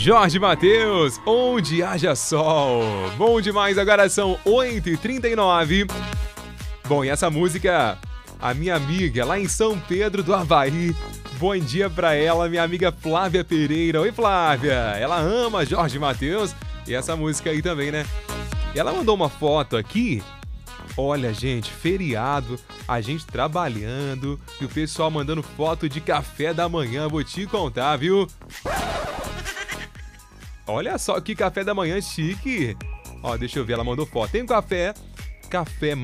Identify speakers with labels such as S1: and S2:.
S1: Jorge Mateus, Onde Haja Sol. Bom demais, agora são 8h39. Bom, e essa música, a minha amiga lá em São Pedro do Avaí. Bom dia pra ela, minha amiga Flávia Pereira. Oi, Flávia. Ela ama Jorge Mateus e essa música aí também, né? Ela mandou uma foto aqui. Olha, gente, feriado, a gente trabalhando e o pessoal mandando foto de café da manhã. Vou te contar, viu? Olha só que café da manhã chique. Ó, deixa eu ver, ela mandou foto. Tem um café